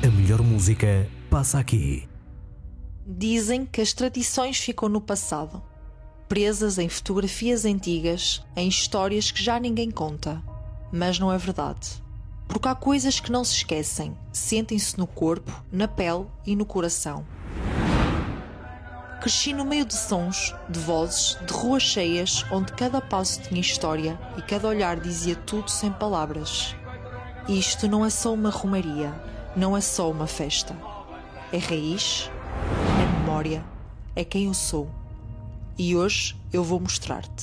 melhor música passa aqui. Dizem que as tradições ficam no passado, presas em fotografias antigas, em histórias que já ninguém conta. Mas não é verdade. Porque há coisas que não se esquecem, sentem-se no corpo, na pele e no coração. Cresci no meio de sons, de vozes, de ruas cheias, onde cada passo tinha história e cada olhar dizia tudo sem palavras. Isto não é só uma romaria, não é só uma festa. É raiz, é memória, é quem eu sou. E hoje eu vou mostrar-te.